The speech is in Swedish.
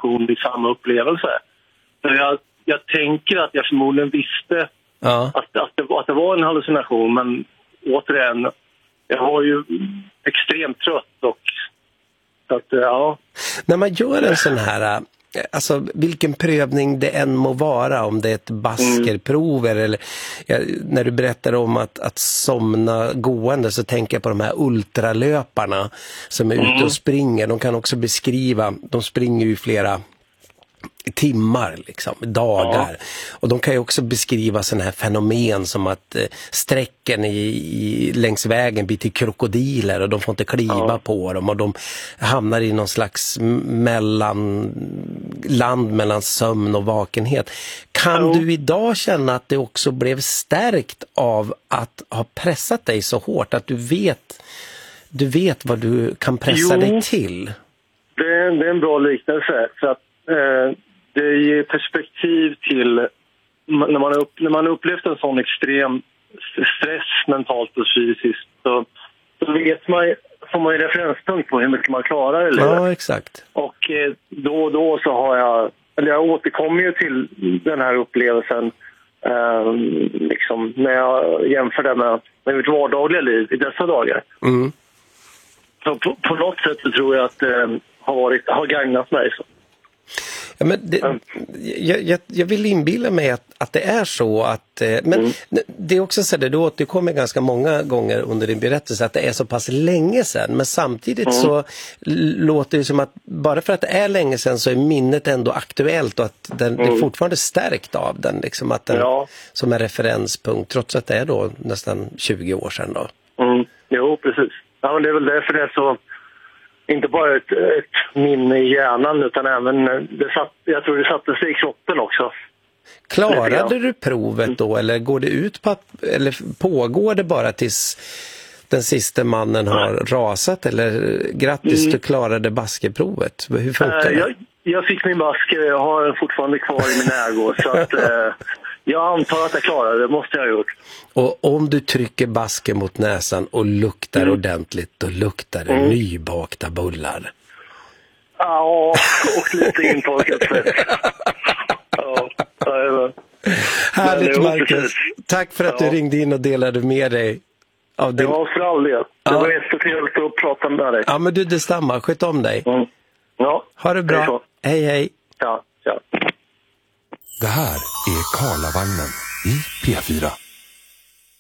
hallucination vid samma upplevelse. Så jag tänker att jag förmodligen visste att det var en hallucination, men återigen, jag var ju extremt trött och så att, ja. När man gör en sån här, alltså vilken prövning det än må vara, om det är ett baskerprov eller när du berättar om att somna gående, så tänker jag på de här ultralöparna som är ute och springer. De kan också beskriva, de springer ju flera timmar, liksom, dagar. Och de kan ju också beskriva sådana här fenomen som att sträcken längs vägen blir till krokodiler och de får inte kliva på dem och de hamnar i någon slags land mellan sömn och vakenhet. Kan du idag känna att det också blev stärkt av att ha pressat dig så hårt att du vet vad du kan pressa dig till? Det är en bra liknelse, för att det ger perspektiv till när man upplevt en sån extrem stress mentalt och fysiskt, så vet man, får man ju referenspunkt på hur mycket man klarar i livet. Ja, exakt. Och då och då så har jag återkommer ju till den här upplevelsen liksom, när jag jämför det med mitt vardagliga liv i dessa dagar. Så på något sätt så tror jag att det har gagnat mig så. Ja, men jag vill inbilla mig att det är så att, men det är också så att du återkommer ganska många gånger under din berättelse att det är så pass länge sedan, men samtidigt så låter det som att bara för att det är länge sedan så är minnet ändå aktuellt och att det är fortfarande stärkt av den, liksom, att den som en referenspunkt, trots att det är då nästan 20 år sedan då. Jo, precis. Ja, men det är väl därför det är så, inte bara ett minne i hjärnan, utan även jag tror det satte sig i kroppen också. Klarade du provet då, eller går det ut på eller pågår det bara tills den sista mannen har rasat, eller grattis, du klarade baskeprovet? Hur funkar det? Jag fick min baske, jag har den fortfarande kvar i min ägo, så att jag antar att jag klarade det, måste jag ha gjort. Och om du trycker basken mot näsan och luktar ordentligt, då luktar det nybakta bullar. Ja, och lite intorkat fett. Härligt, Marcus. Tack för att du ringde in och delade med dig av din... Det var för all del. Det var jättetrevligt att prata med dig. Ja, men du, detsamma. Sköt om dig. Ja. Ha det bra. Hej. Ja. Det här är Karlavagnen i P4.